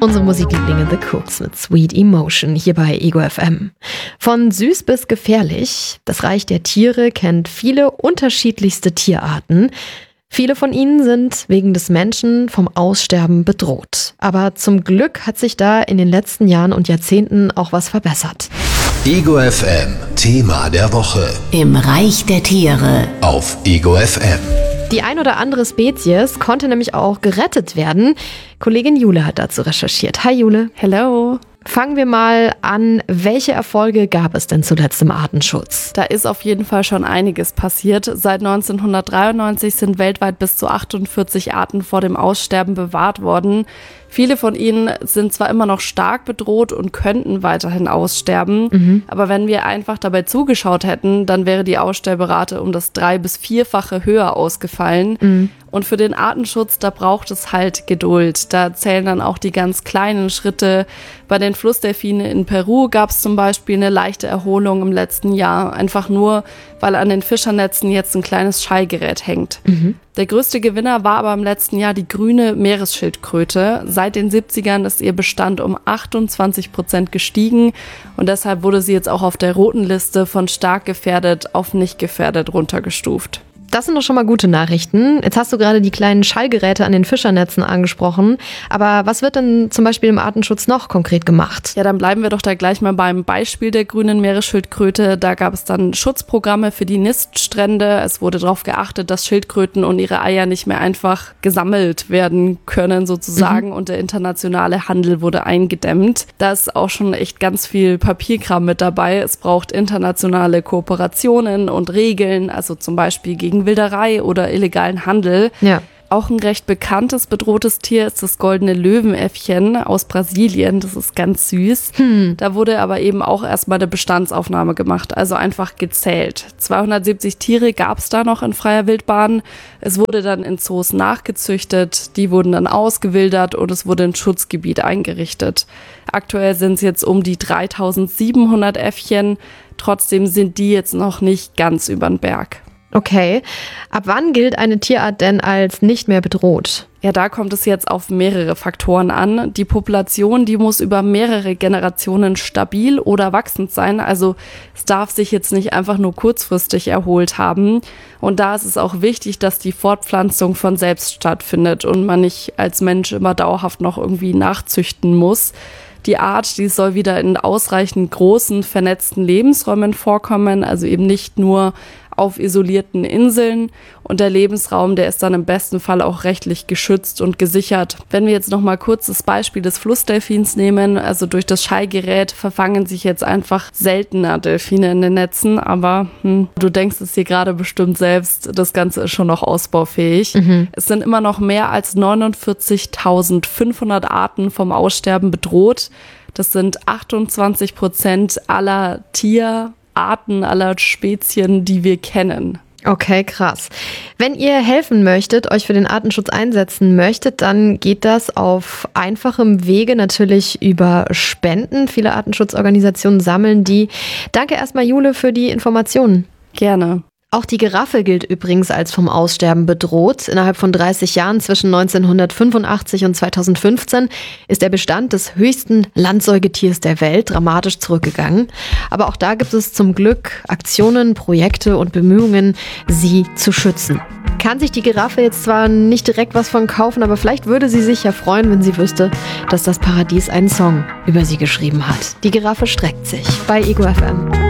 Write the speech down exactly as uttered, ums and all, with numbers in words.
Unsere Musiklieblinge The Cooks mit Sweet Emotion hier bei Ego F M. Von süß bis gefährlich, das Reich der Tiere kennt viele unterschiedlichste Tierarten. Viele von ihnen sind wegen des Menschen vom Aussterben bedroht. Aber zum Glück hat sich da in den letzten Jahren und Jahrzehnten auch was verbessert. Ego F M, Thema der Woche. Im Reich der Tiere. Auf Ego F M. Die ein oder andere Spezies konnte nämlich auch gerettet werden. Kollegin Jule hat dazu recherchiert. Hi Jule. Hello. Fangen wir mal an. Welche Erfolge gab es denn zuletzt im Artenschutz? Da ist auf jeden Fall schon einiges passiert. Seit neunzehnhundertdreiundneunzig sind weltweit bis zu achtundvierzig Arten vor dem Aussterben bewahrt worden. Viele von ihnen sind zwar immer noch stark bedroht und könnten weiterhin aussterben, mhm. aber wenn wir einfach dabei zugeschaut hätten, dann wäre die Aussterberate um das drei- bis vierfache höher ausgefallen. Mhm. Und für den Artenschutz, da braucht es halt Geduld. Da zählen dann auch die ganz kleinen Schritte. Bei den Flussdelfinen in Peru gab es zum Beispiel eine leichte Erholung im letzten Jahr. Einfach nur, weil an den Fischernetzen jetzt ein kleines Schallgerät hängt. Mhm. Der größte Gewinner war aber im letzten Jahr die grüne Meeresschildkröte. Seit den siebzigern ist ihr Bestand um achtundzwanzig Prozent gestiegen. Und deshalb wurde sie jetzt auch auf der roten Liste von stark gefährdet auf nicht gefährdet runtergestuft. Das sind doch schon mal gute Nachrichten. Jetzt hast du gerade die kleinen Schallgeräte an den Fischernetzen angesprochen. Aber was wird denn zum Beispiel im Artenschutz noch konkret gemacht? Ja, dann bleiben wir doch da gleich mal beim Beispiel der grünen Meeresschildkröte. Da gab es dann Schutzprogramme für die Niststrände. Es wurde darauf geachtet, dass Schildkröten und ihre Eier nicht mehr einfach gesammelt werden können sozusagen. Mhm. Und der internationale Handel wurde eingedämmt. Da ist auch schon echt ganz viel Papierkram mit dabei. Es braucht internationale Kooperationen und Regeln, also zum Beispiel gegen Wilderei oder illegalen Handel. Ja. Auch ein recht bekanntes, bedrohtes Tier ist das goldene Löwenäffchen aus Brasilien. Das ist ganz süß. Hm. Da wurde aber eben auch erstmal eine Bestandsaufnahme gemacht, also einfach gezählt. zweihundertsiebzig Tiere gab es da noch in freier Wildbahn. Es wurde dann in Zoos nachgezüchtet, die wurden dann ausgewildert und es wurde ein Schutzgebiet eingerichtet. Aktuell sind es jetzt um die dreitausendsiebenhundert Äffchen. Trotzdem sind die jetzt noch nicht ganz übern Berg. Okay. Ab wann gilt eine Tierart denn als nicht mehr bedroht? Ja, da kommt es jetzt auf mehrere Faktoren an. Die Population, die muss über mehrere Generationen stabil oder wachsend sein. Also es darf sich jetzt nicht einfach nur kurzfristig erholt haben. Und da ist es auch wichtig, dass die Fortpflanzung von selbst stattfindet und man nicht als Mensch immer dauerhaft noch irgendwie nachzüchten muss. Die Art, die soll wieder in ausreichend großen, vernetzten Lebensräumen vorkommen, also eben nicht nur auf isolierten Inseln. Und der Lebensraum, der ist dann im besten Fall auch rechtlich geschützt und gesichert. Wenn wir jetzt noch mal kurz das Beispiel des Flussdelfins nehmen, also durch das Schallgerät verfangen sich jetzt einfach seltener Delfine in den Netzen, aber hm, du denkst es dir gerade bestimmt selbst, das Ganze ist schon noch ausbaufähig. Mhm. Es sind immer noch mehr als neunundvierzigtausendfünfhundert Arten vom Aussterben bedroht. Das sind achtundzwanzig Prozent aller Tier- Arten, aller Spezien, die wir kennen. Okay, krass. Wenn ihr helfen möchtet, euch für den Artenschutz einsetzen möchtet, dann geht das auf einfachem Wege natürlich über Spenden. Viele Artenschutzorganisationen sammeln die. Danke erstmal, Jule, für die Informationen. Gerne. Auch die Giraffe gilt übrigens als vom Aussterben bedroht. Innerhalb von dreißig Jahren zwischen neunzehnhundertfünfundachtzig und zweitausendfünfzehn ist der Bestand des höchsten Landsäugetiers der Welt dramatisch zurückgegangen. Aber auch da gibt es zum Glück Aktionen, Projekte und Bemühungen, sie zu schützen. Kann sich die Giraffe jetzt zwar nicht direkt was von kaufen, aber vielleicht würde sie sich ja freuen, wenn sie wüsste, dass das Paradies einen Song über sie geschrieben hat. Die Giraffe streckt sich bei Ego F M.